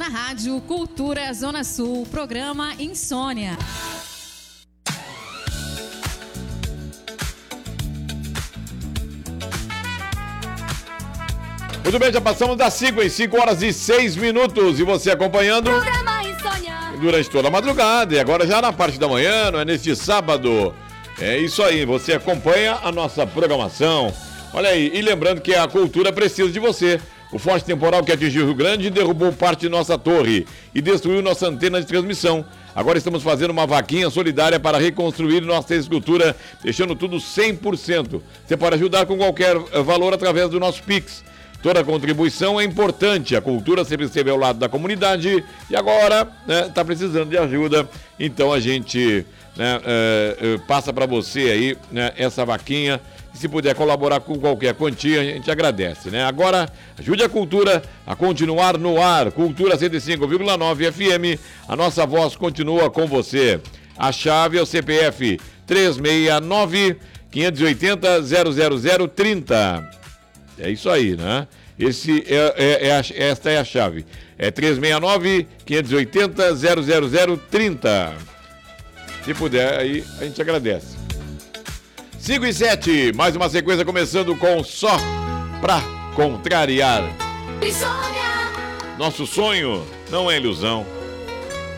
na Rádio Cultura Zona Sul, programa Insônia. Muito bem, já passamos das 5 em 5 horas e 6 minutos. E você acompanhando durante toda a madrugada. E agora já na parte da manhã, não é neste sábado. É isso aí, você acompanha a nossa programação. Olha aí, e lembrando que a cultura precisa de você. O forte temporal que atingiu o Rio Grande derrubou parte de nossa torre e destruiu nossa antena de transmissão. Agora estamos fazendo uma vaquinha solidária para reconstruir nossa escultura, deixando tudo 100%. Você pode ajudar com qualquer valor através do nosso Pix. Toda contribuição é importante, a cultura sempre esteve ao lado da comunidade e agora está precisando de ajuda. Então a gente passa para você aí essa vaquinha. E se puder colaborar com qualquer quantia, a gente agradece, né? Agora, ajude a cultura a continuar no ar. Cultura 105,9 FM, a nossa voz continua com você. A chave é o CPF 369-580-00030. É isso aí, né? Esta é a chave. É 369-580-00030. Se puder, aí a gente agradece. 5 e 7, mais uma sequência começando com Só Pra Contrariar. Nosso sonho não é ilusão.